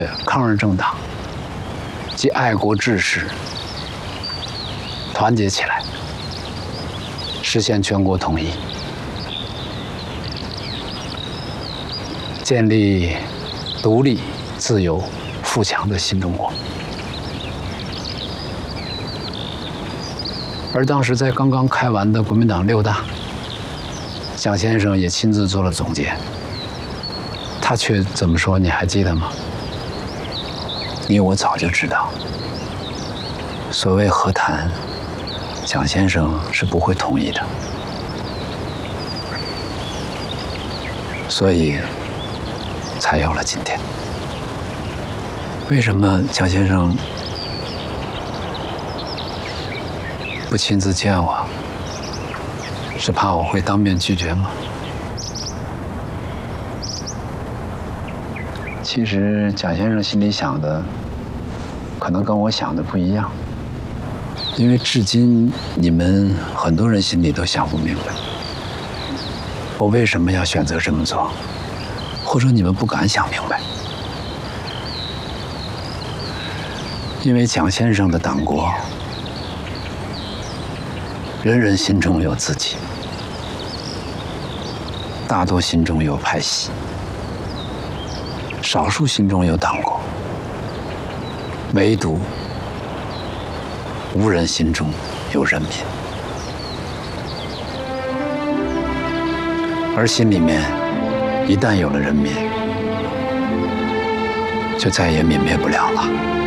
抗日政党及爱国志士团结起来，实现全国统一，建立独立、自由、富强的新中国。而当时在刚刚开完的国民党6大，蒋先生也亲自做了总结，他却怎么说？你还记得吗？因为我早就知道，所谓和谈，蒋先生是不会同意的，所以才有了今天。为什么蒋先生不亲自见我？是怕我会当面拒绝吗？其实蒋先生心里想的，可能跟我想的不一样，因为至今你们很多人心里都想不明白，我为什么要选择这么做，或者你们不敢想明白。因为蒋先生的党国，人人心中有自己，大多心中有派系，少数心中有党国，唯独无人心中有人民。而心里面一旦有了人民，就再也泯灭不了了。